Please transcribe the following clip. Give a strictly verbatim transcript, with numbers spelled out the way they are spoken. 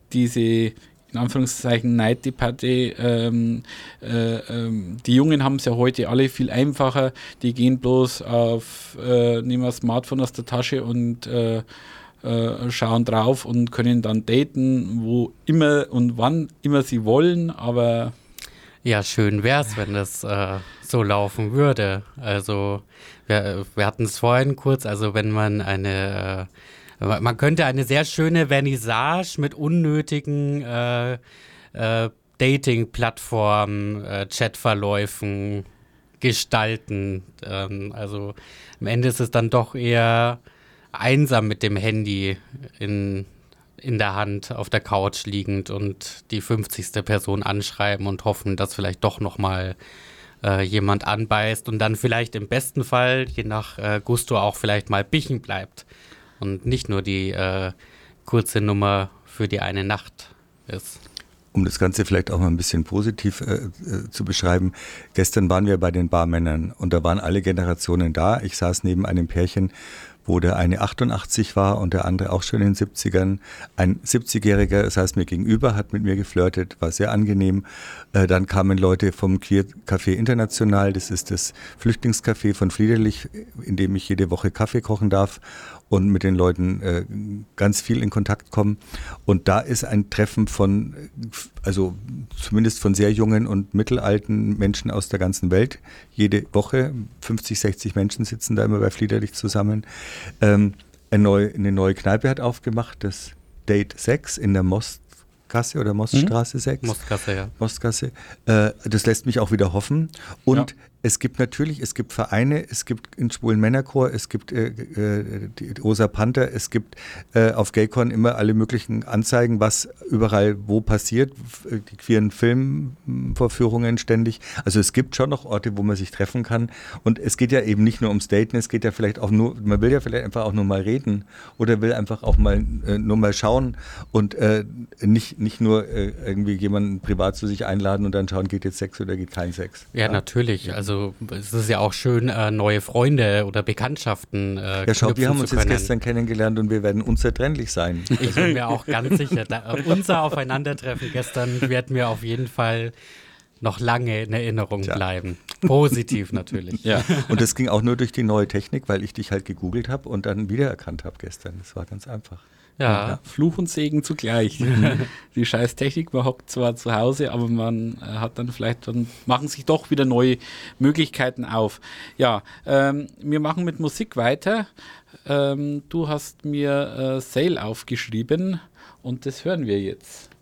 diese in Anführungszeichen Night-Party, ähm, äh, ähm, die Jungen haben es ja heute alle viel einfacher, die gehen bloß auf, äh, nehmen das Smartphone aus der Tasche und äh, äh, schauen drauf und können dann daten, wo immer und wann immer sie wollen, aber ja, schön wäre es, wenn das äh, so laufen würde. Also wir, wir hatten es vorhin kurz, also wenn man eine, äh, man könnte eine sehr schöne Vernissage mit unnötigen äh, äh, Dating-Plattformen, äh, Chatverläufen gestalten. Ähm, also am Ende ist es dann doch eher einsam mit dem Handy in in der Hand auf der Couch liegend und die fünfzigste Person anschreiben und hoffen, dass vielleicht doch nochmal äh, jemand anbeißt und dann vielleicht im besten Fall, je nach äh, Gusto, auch vielleicht mal bichen bleibt und nicht nur die äh, kurze Nummer für die eine Nacht ist. Um das Ganze vielleicht auch mal ein bisschen positiv äh, äh, zu beschreiben, gestern waren wir bei den Barmännern und da waren alle Generationen da. Ich saß neben einem Pärchen, wo der eine achtundachtzig war und der andere auch schon in den siebzigern. Ein siebzigjähriger saß mir gegenüber, hat mit mir geflirtet, war sehr angenehm. Äh, dann kamen Leute vom Queer Café International, das ist das Flüchtlingscafé von Fliederlich, in dem ich jede Woche Kaffee kochen darf und mit den Leuten äh, ganz viel in Kontakt kommen. Und da ist ein Treffen von, also zumindest von sehr jungen und mittelalten Menschen aus der ganzen Welt. Jede Woche, fünfzig, sechzig Menschen sitzen da immer bei Fliederlich zusammen. Ähm, eine, neue, eine neue Kneipe hat aufgemacht, das Date sechs in der Mostgasse oder Moststraße sechs. Mostgasse, ja. Mostgasse. Äh, das lässt mich auch wieder hoffen. Und ja. Es gibt natürlich, es gibt Vereine, es gibt einen schwulen Männerchor, es gibt äh, äh, die Rosa Panther, es gibt äh, auf Gaycon immer alle möglichen Anzeigen, was überall wo passiert, die queeren Filmvorführungen ständig. Also es gibt schon noch Orte, wo man sich treffen kann und es geht ja eben nicht nur ums Daten, es geht ja vielleicht auch nur, man will ja vielleicht einfach auch nur mal reden oder will einfach auch mal äh, nur mal schauen und äh, nicht, nicht nur äh, irgendwie jemanden privat zu sich einladen und dann schauen, geht jetzt Sex oder geht kein Sex. Ja, ja. Natürlich, also Also es ist ja auch schön, äh, neue Freunde oder Bekanntschaften äh, Ja, schau, wir haben uns können. jetzt gestern kennengelernt und wir werden unzertrennlich sein. Ich bin mir auch ganz sicher, da, äh, unser Aufeinandertreffen gestern wird mir auf jeden Fall noch lange in Erinnerung Tja. bleiben. Positiv natürlich. Ja. Und das ging auch nur durch die neue Technik, weil ich dich halt gegoogelt habe und dann wiedererkannt habe gestern. Das war ganz einfach. Ja. ja, Fluch und Segen zugleich. Die scheiß Technik, man hockt zwar zu Hause, aber man äh, hat dann vielleicht, dann machen sich doch wieder neue Möglichkeiten auf. Ja, ähm, wir machen mit Musik weiter. Ähm, du hast mir äh, Sail aufgeschrieben und das hören wir jetzt.